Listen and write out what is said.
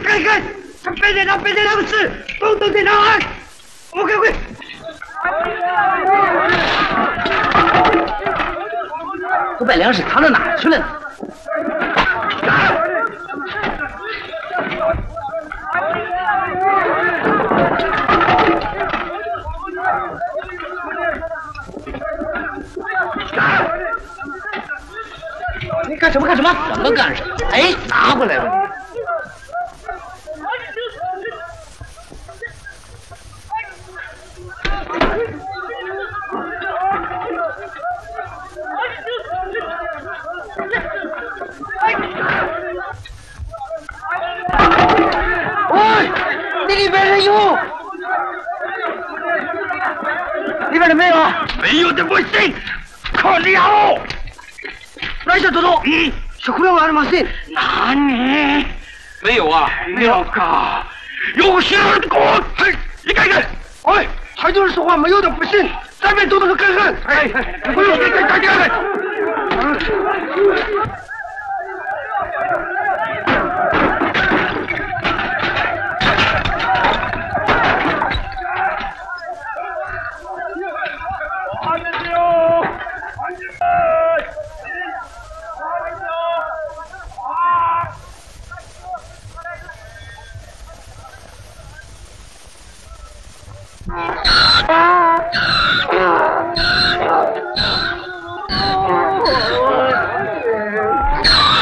看，他背着他不是，都在那啊！我看。 都把粮食藏到哪儿去了呢？你干什么？什么干什么？哎，拿回来吧你！喂，你里边人有？里边的没有？ 没有的不行，可了。 来，小多多，小姑娘玩的吗？是？ 哪里？ 没有啊， 没有噶，有些人的锅，嘿，你看看，哎，还有人说话没有的不行，咱们都是看看，哎，不用你大家来。